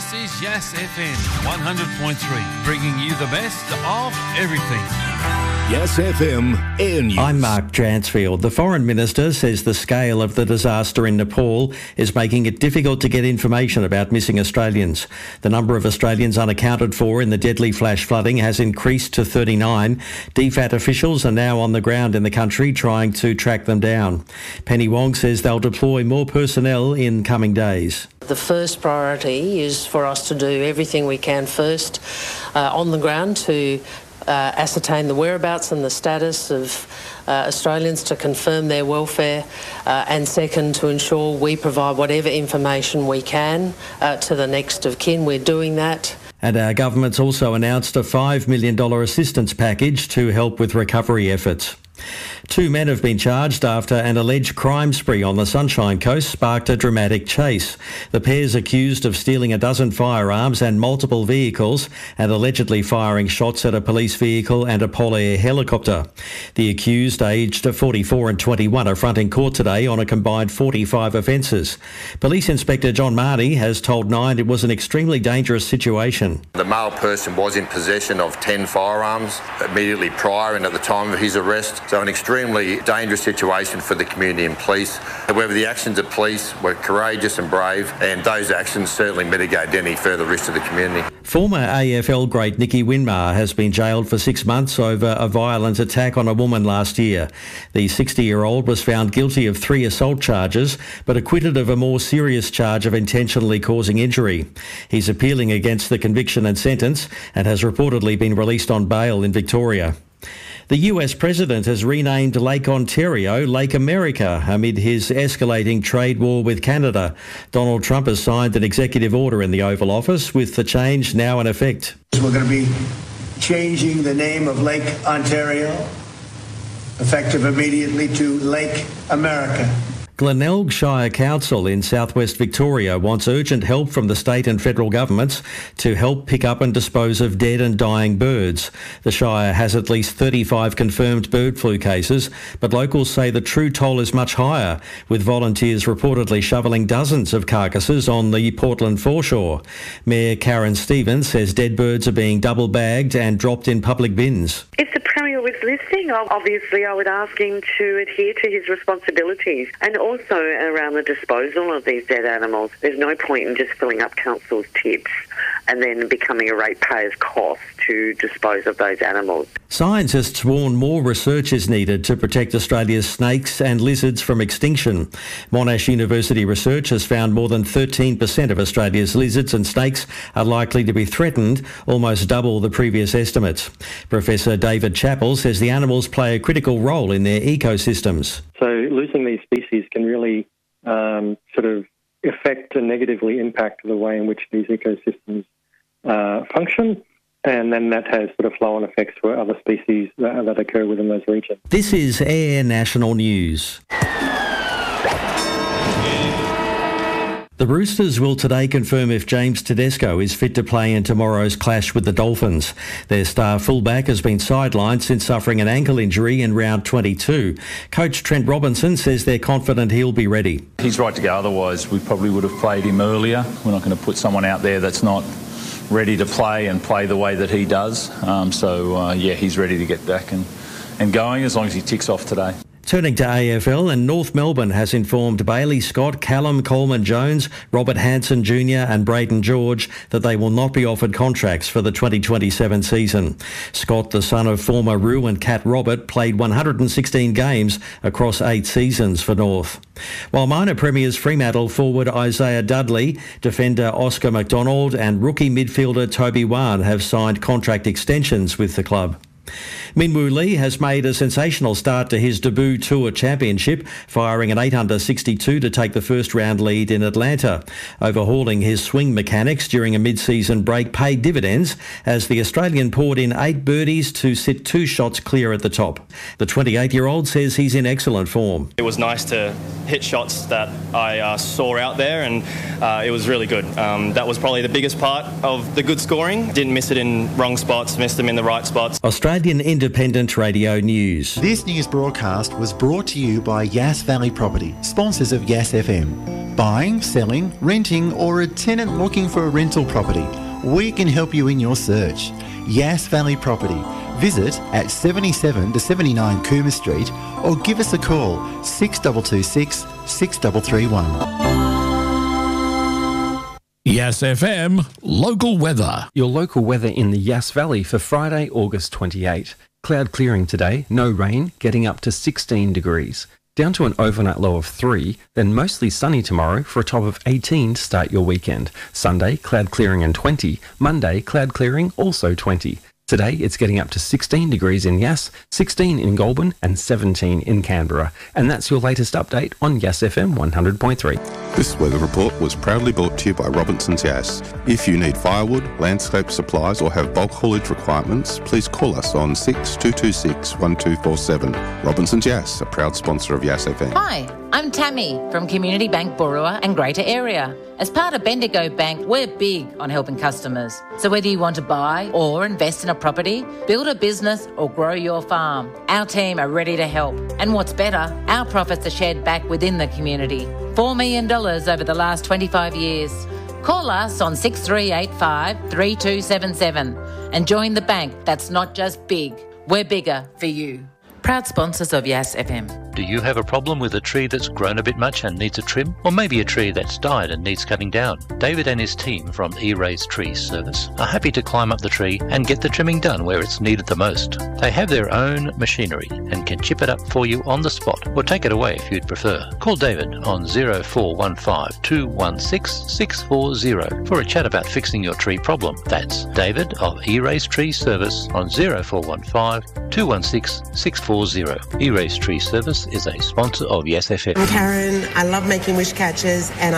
This is Yes FM 100.3, bringing you the best of everything. Yes FM Air News. I'm Mark Dransfield. The Foreign Minister says the scale of the disaster in Nepal is making it difficult to get information about missing Australians. The number of Australians unaccounted for in the deadly flash flooding has increased to 39. DFAT officials are now on the ground in the country trying to track them down. Penny Wong says they'll deploy more personnel in coming days. The first priority is for us to do everything we can first on the ground to ascertain the whereabouts and the status of Australians, to confirm their welfare, and second, to ensure we provide whatever information we can to the next of kin. We're doing that. And our government's also announced a $5 million assistance package to help with recovery efforts. 2 men have been charged after an alleged crime spree on the Sunshine Coast sparked a dramatic chase. The pair's accused of stealing a dozen firearms and multiple vehicles and allegedly firing shots at a police vehicle and a Polair helicopter. The accused, aged 44 and 21, are fronting court today on a combined 45 offences. Police Inspector John Marty has told Nine it was an extremely dangerous situation. The male person was in possession of 10 firearms immediately prior and at the time of his arrest. So an extremely dangerous situation for the community and police. However, the actions of police were courageous and brave, and those actions certainly mitigate any further risk to the community. Former AFL great Nicky Winmar has been jailed for 6 months over a violent attack on a woman last year. The 60-year-old was found guilty of 3 assault charges, but acquitted of a more serious charge of intentionally causing injury. He's appealing against the conviction and sentence and has reportedly been released on bail in Victoria. The US President has renamed Lake Ontario Lake America amid his escalating trade war with Canada. Donald Trump has signed an executive order in the Oval Office with the change now in effect. We're going to be changing the name of Lake Ontario, effective immediately, to Lake America. Glenelg Shire Council in southwest Victoria wants urgent help from the state and federal governments to help pick up and dispose of dead and dying birds. The Shire has at least 35 confirmed bird flu cases, but locals say the true toll is much higher, with volunteers reportedly shoveling dozens of carcasses on the Portland foreshore. Mayor Karen Stevens says dead birds are being double bagged and dropped in public bins. If the Premier was listening, obviously I would ask him to adhere to his responsibilities, and also around the disposal of these dead animals. There's no point in just filling up council's tips and then becoming a ratepayer's cost to dispose of those animals. Scientists warn more research is needed to protect Australia's snakes and lizards from extinction. Monash University research has found more than 13% of Australia's lizards and snakes are likely to be threatened, almost double the previous estimates. Professor David Chappell says the animals play a critical role in their ecosystems. So losing these species can really sort of affect and negatively impact the way in which these ecosystems function, and then that has sort of flow-on effects for other species that occur within those regions. This is Air National News. The Roosters will today confirm if James Tedesco is fit to play in tomorrow's clash with the Dolphins. Their star fullback has been sidelined since suffering an ankle injury in round 22. Coach Trent Robinson says they're confident he'll be ready. He's right to go, otherwise we probably would have played him earlier. We're not going to put someone out there that's not ready to play and play the way that he does. He's ready to get back and going as long as he ticks off today. Turning to AFL, and North Melbourne has informed Bailey Scott, Callum Coleman-Jones, Robert Hanson Jr. and Braden George that they will not be offered contracts for the 2027 season. Scott, the son of former Roo and Cat Robert, played 116 games across 8 seasons for North. While minor premiers Fremantle forward Isaiah Dudley, defender Oscar McDonald and rookie midfielder Toby Wan have signed contract extensions with the club. Minwoo Lee has made a sensational start to his debut Tour Championship, firing an 8-under 62 to take the first round lead in Atlanta. Overhauling his swing mechanics during a mid-season break paid dividends as the Australian poured in 8 birdies to sit 2 shots clear at the top. The 28-year-old says he's in excellent form. It was nice to hit shots that I saw out there, and it was really good. That was probably the biggest part of the good scoring. Didn't miss it in wrong spots, missed them in the right spots. Australia Australian Independent Radio News. This news broadcast was brought to you by Yass Valley Property, sponsors of Yass FM. Buying, selling, renting, or a tenant looking for a rental property, we can help you in your search. Yass Valley Property. Visit at 77 to 79 Coomer Street or give us a call 6226 6331. Yass FM local weather. Your local weather in the Yass Valley for Friday, August 28. Cloud clearing today, no rain, getting up to 16 degrees. Down to an overnight low of 3, then mostly sunny tomorrow for a top of 18 to start your weekend. Sunday, cloud clearing and 20. Monday, cloud clearing, also 20. Today, it's getting up to 16 degrees in Yass, 16 in Goulburn and 17 in Canberra. And that's your latest update on Yass FM 100.3. This weather report was proudly brought to you by Robinson's Yass. If you need firewood, landscape supplies or have bulk haulage requirements, please call us on 6226 1247. Robinson's Yass, a proud sponsor of Yass FM. Hi, I'm Tammy from Community Bank Boorowa and Greater Area. As part of Bendigo Bank, we're big on helping customers. So whether you want to buy or invest in a property, build a business or grow your farm, our team are ready to help. And what's better, our profits are shared back within the community. $4 million over the last 25 years. Call us on 6385 3277 and join the bank that's not just big, we're bigger for you. Proud sponsors of Yass FM. Do you have a problem with a tree that's grown a bit much and needs a trim? Or maybe a tree that's died and needs cutting down? David and his team from E-Rays Tree Service are happy to climb up the tree and get the trimming done where it's needed the most. They have their own machinery and can chip it up for you on the spot or take it away if you'd prefer. Call David on 0415 216 640 for a chat about fixing your tree problem. That's David of E-Rays Tree Service on 0415 216 640. E-Rays Tree Service is a sponsor of Yass FM. I'm Karen. I love making wish catchers and I